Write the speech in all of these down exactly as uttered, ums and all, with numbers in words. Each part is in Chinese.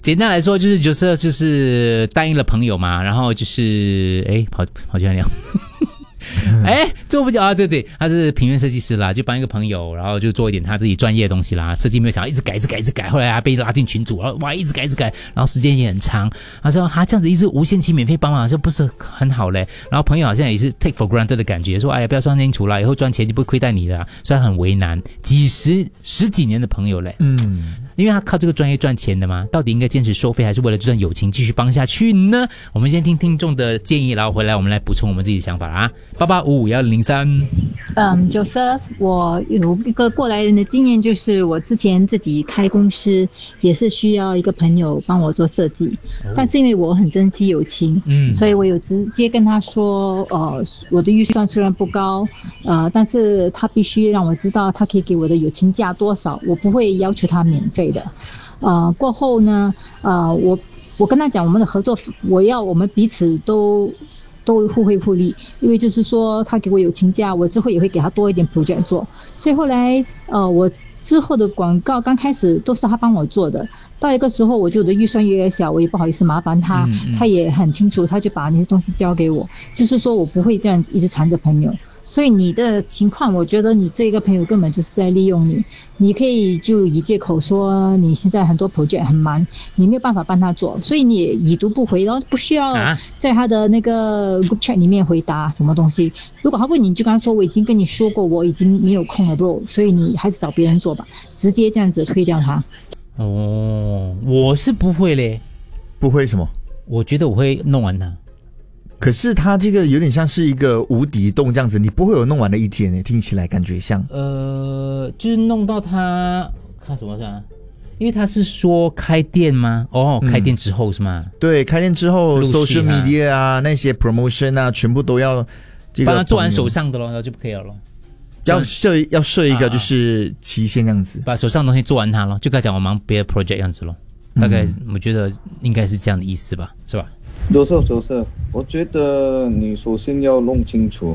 简单来说就是就是就是答应了朋友嘛，然后就是哎跑跑去哪里了？哎，做不久啊，对对，他是平面设计师啦，就帮一个朋友，然后就做一点他自己专业的东西啦。设计没有想到一直改，一直改，一直改，后来还被拉进群组，然后哇，一直改，一直改，然后时间也很长。他说他这样子一直无限期免费帮忙，好像不是很好嘞。然后朋友好像也是 take for granted 的感觉，说哎呀，不要算清楚啦，以后赚钱就不会亏待你的啦，所以他很为难。几十十几年的朋友嘞，嗯。因为他靠这个专业赚钱的嘛，到底应该坚持收费，还是为了这段友情继续帮下去呢？我们先听听众的建议，然后回来我们来补充我们自己的想法啊。八八五五幺零三， 嗯，Joseph，我有一个过来人的经验，就是我之前自己开公司，也是需要一个朋友帮我做设计，哦、但是因为我很珍惜友情，嗯，所以我有直接跟他说，呃，我的预算虽然不高，呃，但是他必须让我知道他可以给我的友情价多少，我不会要求他免费的。呃，过后呢，呃，我我跟他讲我们的合作，我要我们彼此都都互惠互利，因为就是说他给我友情价，我之后也会给他多一点 project 做，所以后来呃我之后的广告刚开始都是他帮我做的，到一个时候我就的预算越来越小，我也不好意思麻烦他，嗯嗯他也很清楚，他就把那些东西交给我，就是说我不会这样一直缠着朋友。所以你的情况，我觉得你这个朋友根本就是在利用你。你可以就以借口说你现在很多 project 很忙，你没有办法帮他做，所以你也已读不回，然后不需要在他的那个 group chat 里面回答什么东西。如果他问你，就跟他说我已经跟你说过，我已经没有空了 bro， 所以你还是找别人做吧，直接这样子推掉他。 哦，我是不会嘞。 不会什么？ 我觉得我会弄完它。 可是他这个有点像是一个无底洞这样子，你不会有弄完的一天呢，听起来感觉像。 呃，就是弄到他看什么上？因为他是说开店吗？哦，开店之后是吗？ 嗯、对，开店之后 ，social media 啊，那些 promotion 啊，全部都要这个帮他做完手上的咯，然后就不可以了咯。 要设要设一个就是期限这样子， 啊、把手上的东西做完它咯，就跟他讲我忙别的 project 这样子咯。大概我觉得应该是这样的意思吧，是吧？ 有时候，有时候，我觉得你首先要弄清楚，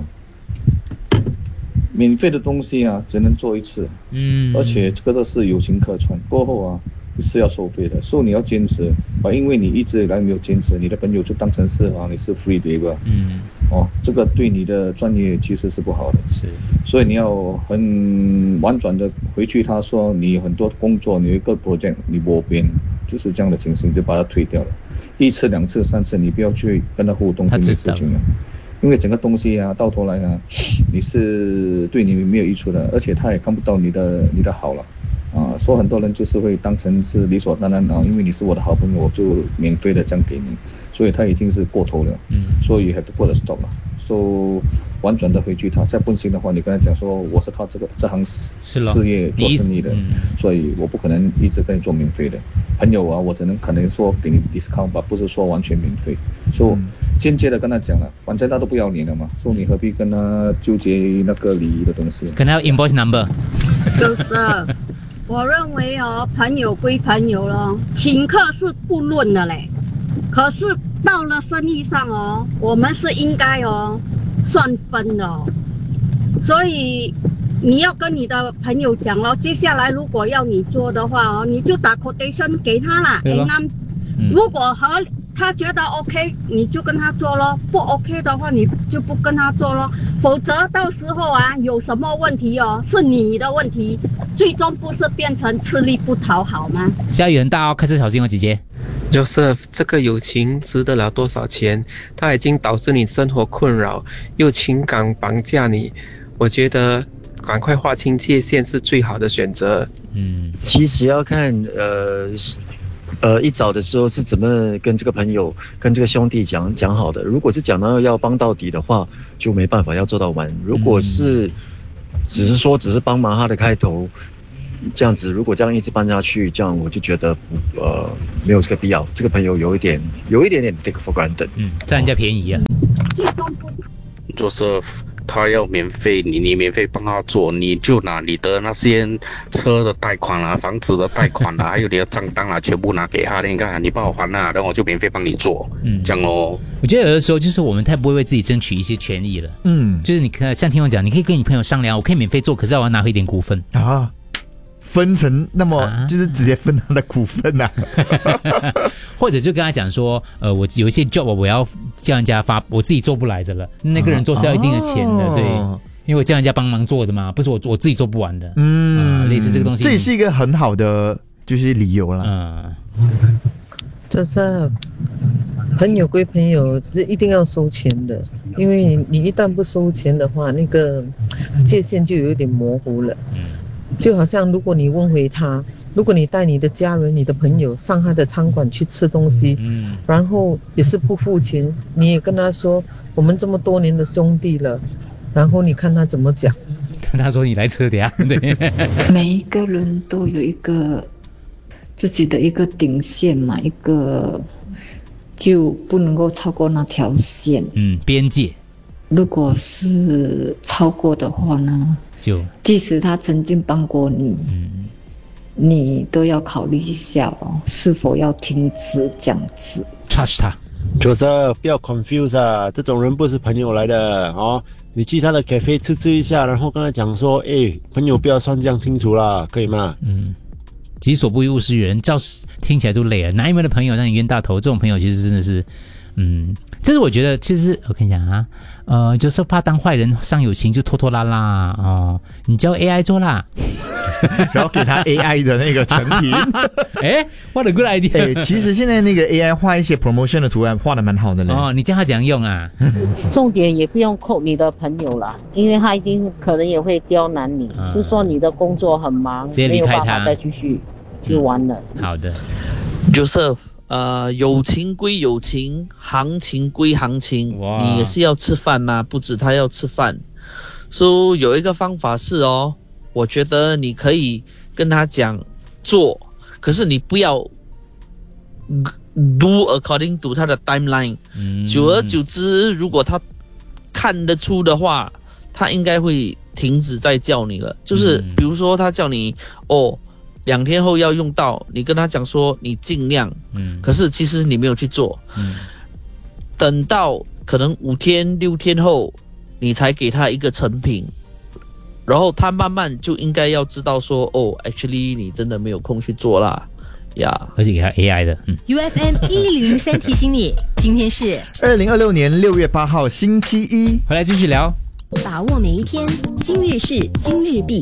免费的东西啊，只能做一次，嗯，而且这个都是友情客串，过后啊是要收费的，所以你要坚持，啊，因为你一直以来没有坚持，你的朋友就当成是啊你是 free 的一个，嗯，哦，这个对你的专业其实是不好的，是，所以你要很婉转的回去，他说你有很多工作，你有一个 project， 你摸边，就是这样的情形，就把它推掉了。一次、两次、三次，你不要去跟他互动这件事情了，因为整个东西啊，到头来啊，你是对你没有益处的，而且他也看不到你的你的好了，啊，说很多人就是会当成是理所当然啊，因为你是我的好朋友，我就免费的这样给你，所以他已经是过头了，嗯，所以 have to put a stop 了，所以婉转的回去他，再不行的话，你跟他讲说我是靠这个这行事业做生意的，嗯，所以我不可能一直跟你做免费的。朋友啊，我只能可能说给你 discount 吧，不是说完全免费。所以、嗯、间接的跟他讲了，反正他都不要你了嘛，所以你何必跟他纠结那个礼仪的东西？ 可能要 invoice number。 就是，我认为哦，朋友归朋友咯，请客是不论的嘞。可是到了生意上哦，我们是应该哦算分的哦，所以。你要跟你的朋友讲咯，接下来如果要你做的话哦，你就打 quotation 给他啦。哎，那、嗯、如果和他觉得 OK， 你就跟他做咯；不 OK 的话，你就不跟他做咯。否则到时候啊，有什么问题哦，是你的问题，最终不是变成吃力不讨好吗？ 下雨很大哦，开车小心哦，姐姐。 Joseph， 这个友情值得了多少钱？它已经导致你生活困扰，又情感绑架你。我觉得。赶快划清界限是最好的选择。 嗯，其实要看呃呃一早的时候是怎么跟这个朋友跟这个兄弟讲讲好的。如果是讲到要帮到底的话，就没办法要做到完。如果是只是说只是帮忙他的开头，这样子如果这样一直办下去，这样我就觉得呃没有这个必要。这个朋友有一点有一点点 take for granted， 嗯，占人家便宜啊。 Joseph。他要免费，你你免费帮他做，你就拿你的那些车的贷款啦、房子的贷款啦，还有你的账单啦，全部拿给他。你看，你帮我还啦，然后我就免费帮你做，嗯，这样咯。 我觉得有的时候就是我们太不会为自己争取一些权益了，嗯，就是你可像听我讲，你可以跟你朋友商量，我可以免费做，可是我要拿回一点股份啊。 分成那么、啊、就是直接分他的股份啊， 或者就跟他讲说，呃，我有一些 job 我要叫人家发，我自己做不来的了，那个人做是要一定的钱的，哦、对，因为我叫人家帮忙做的嘛，不是我我自己做不完的，嗯、呃，类似这个东西， 这也是一个很好的就是理由了， 嗯，就是朋友归朋友，只是一定要收钱的，因为你一旦不收钱的话，那个界限就有点模糊了，嗯。就好像如果你问回他，如果你带你的家人、你的朋友上他的餐馆去吃东西，嗯，然后也是不付钱，你也跟他说我们这么多年的兄弟了，然后你看他怎么讲？ 看他说你来吃的呀，对。 每一个人都有一个自己的一个顶线嘛，一个就不能够超过那条线， 嗯，边界。 如果是超过的话呢？就即使他曾经帮过你，嗯，你都要考虑一下哦，是否要停止这样子。 Touch 他， 就是不要 confuse 啊，这种人不是朋友来的哦。你去他的 cafe 吃吃一下，然后跟他讲说，哎，朋友不要算这样清楚啦，可以吗？ 嗯，己所不欲，勿施于人，照听起来都累了。哪有没有的朋友让你冤大头？这种朋友其实真的是，嗯，这是我觉得，其实我跟你讲啊。呃，就是怕当坏人伤友情，就拖拖拉拉哦。你叫 A I 做啦， 然后给他 A I 的那个成品。 哎，what a good idea！ 哎，其实现在那个 A I 画一些 promotion 的图案，画的蛮好的嘞。 哦，你叫他怎样用啊？ 重点也不用扣你的朋友啦，因为他一定可能也会刁难你，嗯、就说你的工作很忙， 直接离开他， 没有办法再继续就完了。 嗯、好的 ，Joseph。呃，友情归友情，行情归行情，你也是要吃饭吗？不止他要吃饭，所以有一个方法是哦，我觉得你可以跟他讲做，可是你不要 do according to 他的 timeline，嗯、久而久之，如果他看得出的话，他应该会停止再叫你了。就是比如说他叫你哦。两天后要用到，你跟他讲说你尽量，嗯，可是其实你没有去做，嗯，等到可能五天六天后，你才给他一个成品，然后他慢慢就应该要知道说，哦 ，actually 你真的没有空去做啦，呀、yeah ， 而且给他 A I 的，嗯 ，U F M 一零零三提醒你，今天是二零二六年六月八号星期一， 回来继续聊， 把握每一天，今日事今日毕。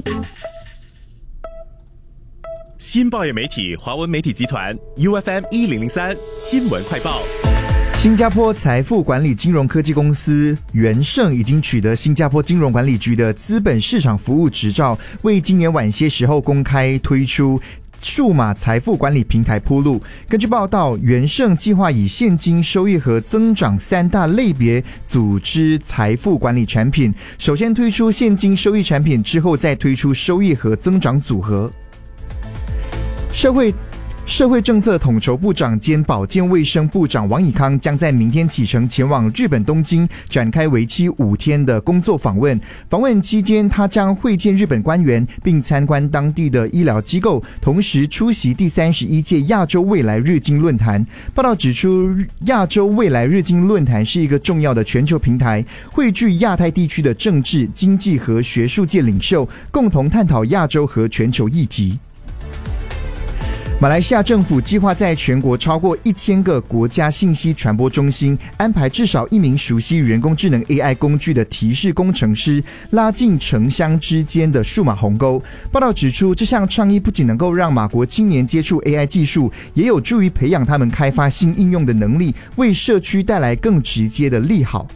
新报业媒体华文媒体集团 U F M 一零零三新闻快报。 新加坡财富管理金融科技公司元盛已经取得新加坡金融管理局的资本市场服务执照，为今年晚些时候公开推出数码财富管理平台铺路。根据报道，元盛计划以现金收益和增长三大类别组织财富管理产品，首先推出现金收益产品，之后再推出收益和增长组合。社会社会政策统筹部长兼保健卫生部长王以康将在明天启程前往日本东京，展开为期五天的工作访问。访问期间，他将会见日本官员，并参观当地的医疗机构，同时出席第三十一届亚洲未来日经论坛。报道指出，亚洲未来日经论坛是一个重要的全球平台，汇聚亚太地区的政治、经济和学术界领袖，共同探讨亚洲和全球议题。马来西亚政府计划在全国超过一千个国家信息传播中心安排至少一名熟悉人工智能 A I 工具的提示工程师，拉近城乡之间的数码鸿沟。报道指出，这项倡议不仅能够让马国青年接触 A I 技术，也有助于培养他们开发新应用的能力，为社区带来更直接的利好。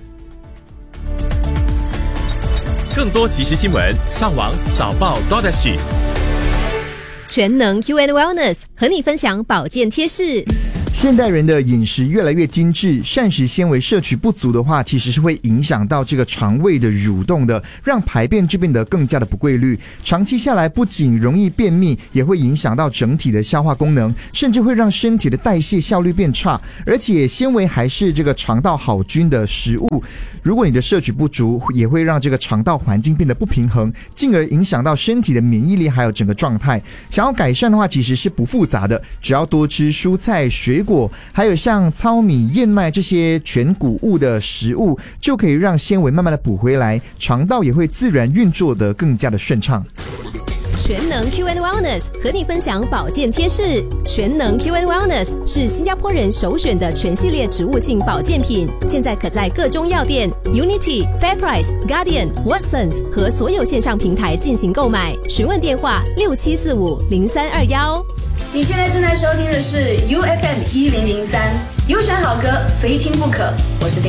更多即时新闻，上网早报 .sg。 全能 U N Wellness 和你分享保健贴士。 现代人的饮食越来越精致，膳食纤维摄取不足的话，其实是会影响到这个肠胃的蠕动的，让排便就变得更加的不规律。长期下来，不仅容易便秘，也会影响到整体的消化功能，甚至会让身体的代谢效率变差。而且纤维还是这个肠道好菌的食物，如果你的摄取不足，也会让这个肠道环境变得不平衡，进而影响到身体的免疫力还有整个状态。想要改善的话，其实是不复杂的，只要多吃蔬菜水果，还有像糙米燕麦这些全谷物的食物，就可以让纤维慢慢的补回来，肠道也会自然运作得更加的顺畅。 全能 Q and Wellness 和你分享保健贴士。全能 Q and Wellness 是新加坡人首选的全系列植物性保健品，现在可在各中药店、Unity、FairPrice、Guardian、Watsons 和所有线上平台进行购买。询问电话六七四五零三二幺。 你现在正在收听的是 U F M 一零零三，优选好歌非听不可。我是丁。